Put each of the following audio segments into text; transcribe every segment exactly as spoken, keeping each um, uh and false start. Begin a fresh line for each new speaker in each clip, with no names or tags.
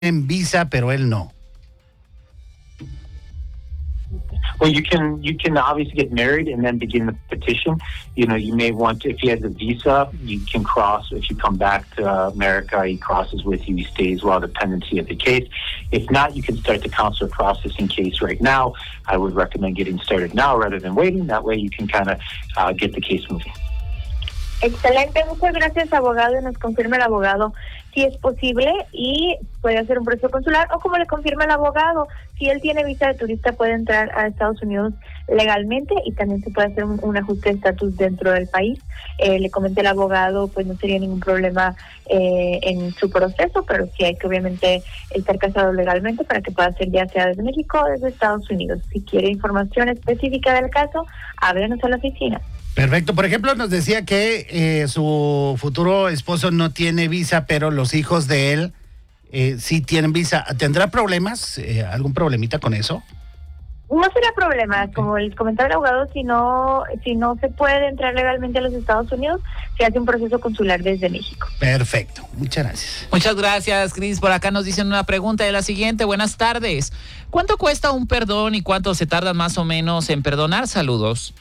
tienen visa, pero él no.
Well, you can you can obviously get married and then begin the petition. You know, you may want to, if he has a visa, you can cross. If you come back to America, he crosses with you, he stays while the pendency of the case. If not, you can start the consular processing case right now. I would recommend getting started now rather than waiting. That way you can kind of uh, get the case moving.
Excelente, muchas gracias, abogado. Nos confirma el abogado si es posible y puede hacer un proceso consular, o como le confirma el abogado, si él tiene visa de turista puede entrar a Estados Unidos legalmente y también se puede hacer un, un ajuste de estatus dentro del país. Eh, le comenté al abogado, pues no sería ningún problema eh, en su proceso, pero sí hay que obviamente estar casado legalmente para que pueda hacer ya sea desde México o desde Estados Unidos. Si quiere información específica del caso, háblenos a la oficina.
Perfecto. Por ejemplo, nos decía que eh, su futuro esposo no tiene visa, pero los hijos de él eh, sí tienen visa. ¿Tendrá problemas? Eh, ¿Algún problemita con eso?
No sería problema, como les comentaba el abogado, si no, si no se puede entrar legalmente a los Estados Unidos, se hace un proceso consular desde México.
Perfecto, muchas gracias.
Muchas gracias, Cris. Por acá nos dicen una pregunta de la siguiente. Buenas tardes. ¿Cuánto cuesta un perdón y cuánto se tarda más o menos en perdonar? Saludos.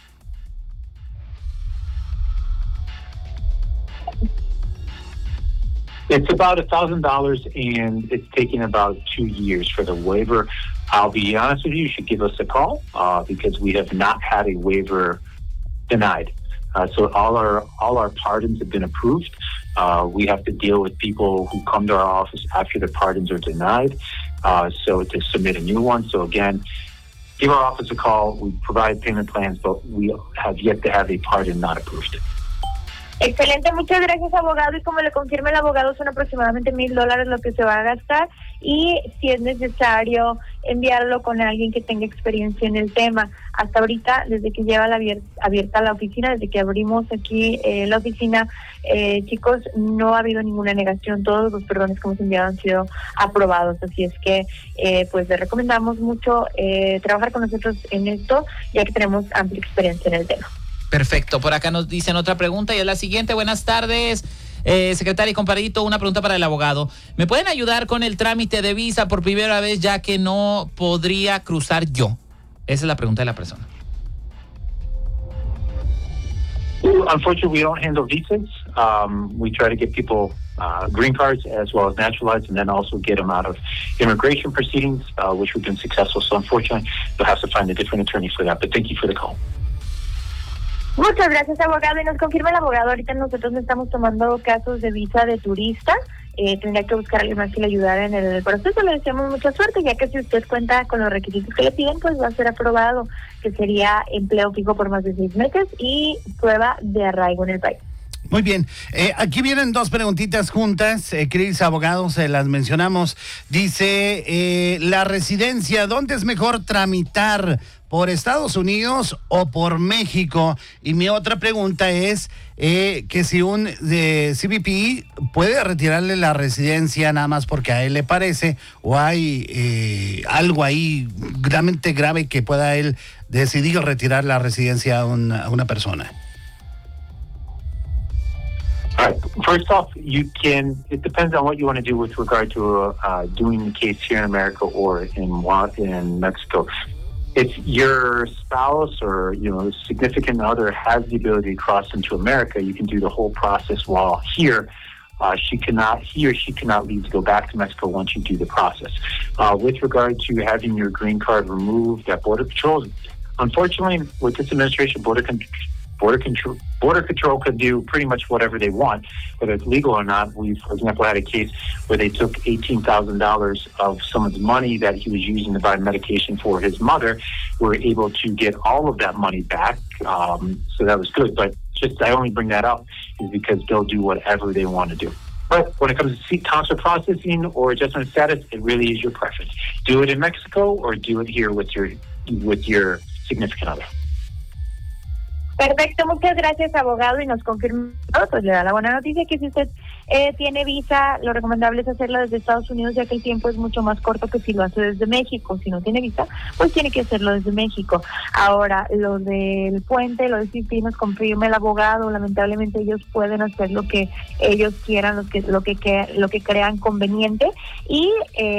It's about a thousand dollars, and it's taking about two years for the waiver. I'll be honest with you; you should give us a call uh, because we have not had a waiver denied. Uh, so all our all our pardons have been approved. Uh, we have to deal with people who come to our office after their pardons are denied. Uh, so to submit a new one. So again, give our office a call. We provide payment plans, but we have yet to have a pardon not approved.
Excelente, muchas gracias, abogado, y como le confirma el abogado son aproximadamente mil dólares lo que se va a gastar y si es necesario enviarlo con alguien que tenga experiencia en el tema. Hasta ahorita, desde que lleva la abier- abierta la oficina, desde que abrimos aquí eh, la oficina, eh, chicos, no ha habido ninguna negación, todos los perdones que hemos enviado han sido aprobados, así es que eh, pues le recomendamos mucho eh, trabajar con nosotros en esto, ya que tenemos amplia experiencia en el tema.
Perfecto, por acá nos dicen otra pregunta y es la siguiente. Buenas tardes, eh, secretaria y compadrito, una pregunta para el abogado. ¿Me pueden ayudar con el trámite de visa por primera vez ya que no podría cruzar yo? Esa es la pregunta de la persona.
Unfortunately, we don't handle visas. Um, we try to get people uh, green cards as well as naturalized, and then also get them out of immigration proceedings, uh, which we've been successful. So unfortunately, you'll have to find a different attorney for that. But thank you for the call.
Muchas gracias, abogado, y nos confirma el abogado, ahorita nosotros no estamos tomando casos de visa de turista, eh, tendría que buscar a alguien más que le ayudara en el proceso. Le deseamos mucha suerte, ya que si usted cuenta con los requisitos que le piden, pues va a ser aprobado, que sería empleo fijo por más de seis meses y prueba de arraigo en el país.
Muy bien, eh, aquí vienen dos preguntitas juntas, eh, Cris, abogado, se las mencionamos. Dice, eh, la residencia, ¿dónde es mejor tramitar? ¿Por Estados Unidos o por México? Y mi otra pregunta es eh, que si un eh, C B P puede retirarle la residencia nada más porque a él le parece, o hay eh, algo ahí realmente grave que pueda él decidir retirar la residencia a una, a una persona.
All right. First off, you can, it depends on what you want to do with regard to uh, doing the case here in America or in, in Mexico. If your spouse or, you know, significant other has the ability to cross into America, you can do the whole process while here. Uh, she cannot, he or she cannot leave to go back to Mexico once you do the process. Uh, with regard to having your green card removed at Border Patrol, unfortunately, with this administration, Border Control, Border Control, Border Control could do pretty much whatever they want, whether it's legal or not. We, for example, had a case where they took eighteen thousand dollars of someone's money that he was using to buy medication for his mother. We were able to get all of that money back, um, so that was good. But just I only bring that up is because they'll do whatever they want to do. But when it comes to consular processing or adjustment of status, it really is your preference. Do it in Mexico or do it here with your with your significant other.
Perfecto, muchas gracias, abogado, y nos confirma, pues le da la buena noticia que si usted eh, tiene visa, lo recomendable es hacerlo desde Estados Unidos, ya que el tiempo es mucho más corto que si lo hace desde México. Si no tiene visa, pues tiene que hacerlo desde México. Ahora, lo del puente, lo de si nos confirma el abogado, lamentablemente ellos pueden hacer lo que ellos quieran, lo que lo que, lo que crean conveniente, y eh,